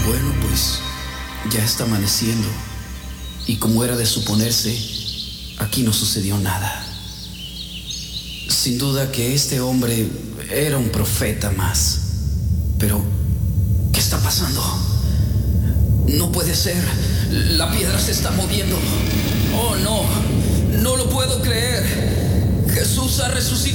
Bueno, pues ya está amaneciendo y como era de suponerse, aquí no sucedió nada. Sin duda que este hombre era un profeta más. Pero, ¿qué está pasando? No puede ser. La piedra se está moviendo. Oh, no. No lo puedo creer. Jesús ha resucitado.